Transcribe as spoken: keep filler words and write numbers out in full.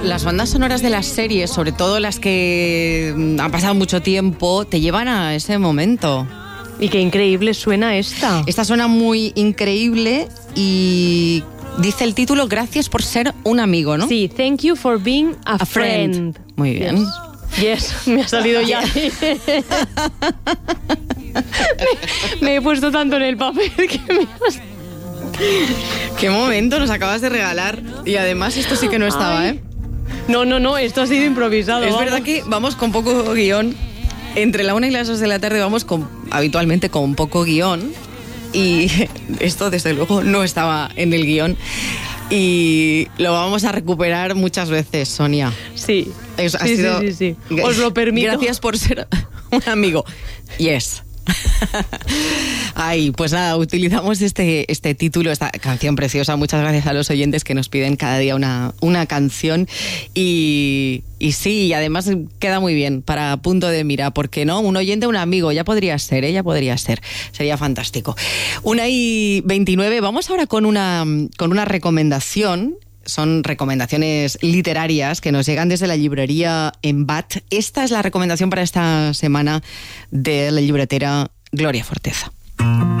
las bandas sonoras de las series, sobre todo las que han pasado mucho tiempo, te llevan a ese momento. Y qué increíble suena esta. Esta suena muy increíble y dice el título, gracias por ser un amigo, ¿no? Sí, thank you for being a, A friend. friend. Muy bien. Yes, yes, me ha salido ya. me, me he puesto tanto en el papel que me has... Qué momento nos acabas de regalar. Y además esto sí que no estaba, Ay. ¿eh? No, no, no, esto ha sido improvisado. Es vamos. verdad que vamos con poco guión. Entre la una y las dos de la tarde vamos con, habitualmente con poco guión. Y esto, desde luego, no estaba en el guión. Y lo vamos a recuperar muchas veces, Sonia. Sí, Es, ha sí, sido, sí, sí, sí. Os lo permito. Gracias por ser un amigo. Yes. Ay, pues nada, utilizamos este, este título, esta canción preciosa. Muchas gracias a los oyentes que nos piden cada día una, una canción. Y, y sí, y además queda muy bien para punto de mira, porque no, un oyente, un amigo, ya podría ser, ¿eh? ya podría ser. Sería fantástico. Una y veintinueve, vamos ahora con una, con una recomendación. Son recomendaciones literarias que nos llegan desde la librería Embat. Esta es la recomendación para esta semana de la libretera Gloria Forteza.